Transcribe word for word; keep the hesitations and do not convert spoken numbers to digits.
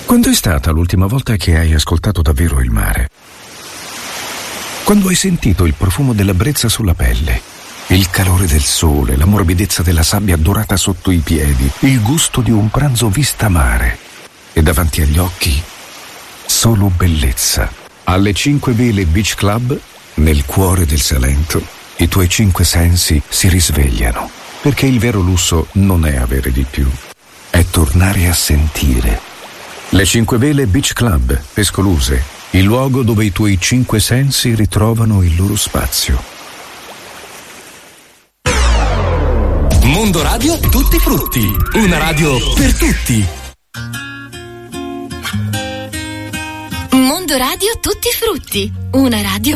Quando è stata l'ultima volta che hai ascoltato davvero il mare? Quando hai sentito il profumo della brezza sulla pelle, il calore del sole, la morbidezza della sabbia dorata sotto i piedi, il gusto di un pranzo vista mare e davanti agli occhi solo bellezza. Alle Cinque Vele Beach Club, nel cuore del Salento, i tuoi cinque sensi si risvegliano, perché il vero lusso non è avere di più, è tornare a sentire. Le Cinque Vele Beach Club, Pescoluse, il luogo dove i tuoi cinque sensi ritrovano il loro spazio. Mondo Radio Tutti Frutti, una radio per tutti. Mondo Radio Tutti Frutti, una radio